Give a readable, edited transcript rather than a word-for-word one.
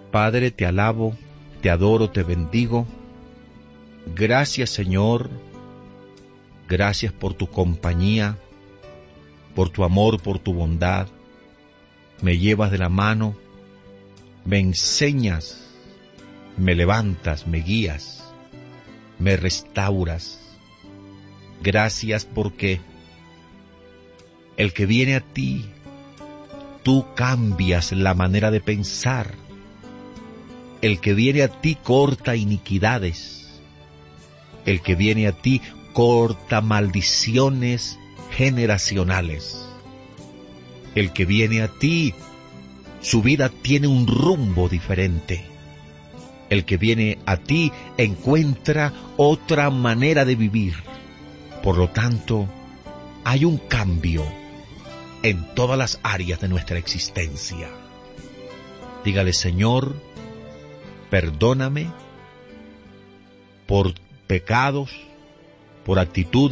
Padre, te alabo, te adoro, te bendigo. Gracias, Señor. Gracias por tu compañía, por tu amor, por tu bondad. Me llevas de la mano, me enseñas, me levantas, me guías, me restauras. Gracias porque el que viene a ti, tú cambias la manera de pensar. El que viene a ti corta iniquidades. El que viene a ti corta maldiciones generacionales. El que viene a ti, su vida tiene un rumbo diferente. El que viene a ti encuentra otra manera de vivir. Por lo tanto, hay un cambio en todas las áreas de nuestra existencia. Dígale, Señor, perdóname por pecados, por actitudes